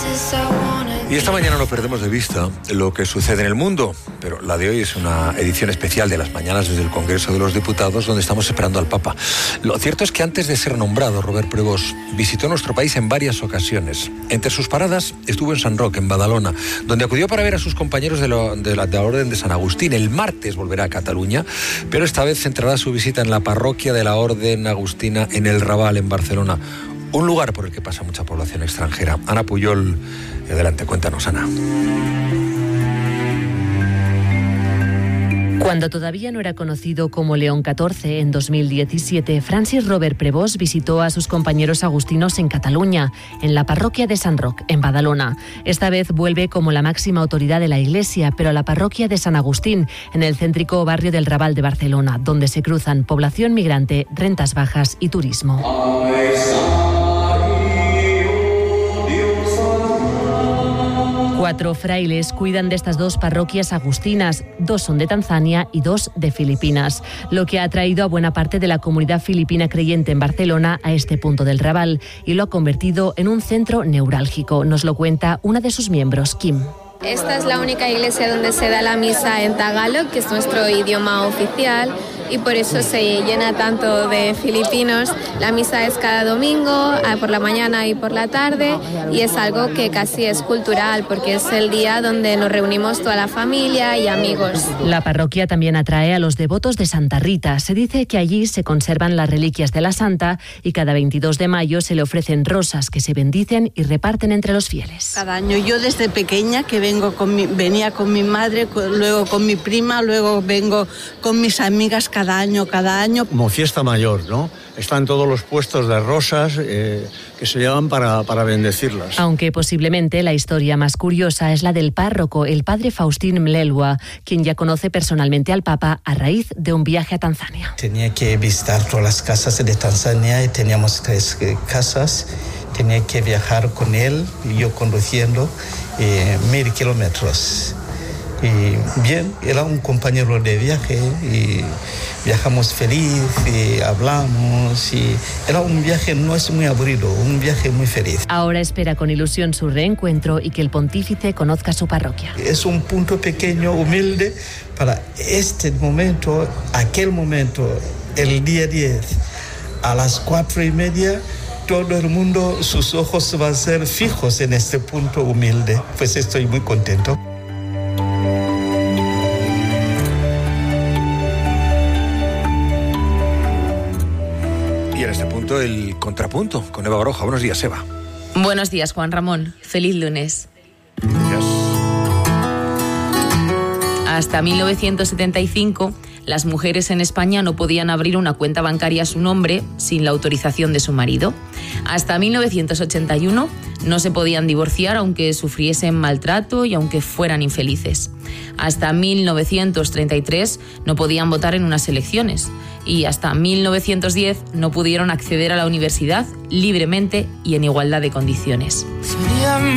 Y esta mañana no perdemos de vista lo que sucede en el mundo, pero la de hoy es una edición especial de las mañanas desde el Congreso de los Diputados, donde estamos esperando al Papa. Lo cierto es que antes de ser nombrado, Robert Prevost visitó nuestro país en varias ocasiones. Entre sus paradas estuvo en Sant Roc, en Badalona, donde acudió para ver a sus compañeros de la Orden de San Agustín. El martes volverá a Cataluña, pero esta vez centrará su visita en la parroquia de la Orden Agustina en el Raval, en Barcelona. Un lugar por el que pasa mucha población extranjera. Ana Puyol, adelante, cuéntanos, Ana. Cuando todavía no era conocido como León XIV, en 2017, Francis Robert Prevost visitó a sus compañeros agustinos en Cataluña, en la parroquia de Sant Roc, en Badalona. Esta vez vuelve como la máxima autoridad de la Iglesia, pero a la parroquia de San Agustín, en el céntrico barrio del Raval de Barcelona, donde se cruzan población migrante, rentas bajas y turismo. 4 frailes cuidan de estas 2 parroquias agustinas, 2 son de Tanzania y 2 de Filipinas, lo que ha atraído a buena parte de la comunidad filipina creyente en Barcelona a este punto del Raval y lo ha convertido en un centro neurálgico. Nos lo cuenta una de sus miembros, Kim. Esta es la única iglesia donde se da la misa en tagalog, que es nuestro idioma oficial, y por eso se llena tanto de filipinos. La misa es cada domingo, por la mañana y por la tarde, y es algo que casi es cultural, porque es el día donde nos reunimos toda la familia y amigos. La parroquia también atrae a los devotos de Santa Rita. Se dice que allí se conservan las reliquias de la santa y cada 22 de mayo se le ofrecen rosas que se bendicen y reparten entre los fieles. Cada año, yo desde pequeña que venía con mi madre, luego con mi prima, luego vengo con mis amigas cada año. Como fiesta mayor, ¿no? Están todos los puestos de rosas que se llevan para bendecirlas. Aunque posiblemente la historia más curiosa es la del párroco, el padre Faustín Mlelwa, quien ya conoce personalmente al Papa a raíz de un viaje a Tanzania. Tenía que visitar todas las casas de Tanzania y teníamos 3 casas. Tenía que viajar con él, yo conduciendo 1000 kilómetros. Y bien, era un compañero de viaje y viajamos feliz y hablamos y era un viaje, no es muy aburrido, un viaje muy feliz. Ahora espera con ilusión su reencuentro y que el pontífice conozca su parroquia. Es un punto pequeño, humilde, para este momento, aquel momento, el día 10, a las 4:30, todo el mundo, sus ojos van a ser fijos en este punto humilde. Pues estoy muy contento. Y en este punto el contrapunto con Eva Baroja. Buenos días, Eva. Buenos días, Juan Ramón. Feliz lunes. Gracias. Hasta 1975, las mujeres en España no podían abrir una cuenta bancaria a su nombre sin la autorización de su marido. Hasta 1981 no se podían divorciar aunque sufriesen maltrato y aunque fueran infelices. Hasta 1933 no podían votar en unas elecciones y hasta 1910 no pudieron acceder a la universidad libremente y en igualdad de condiciones.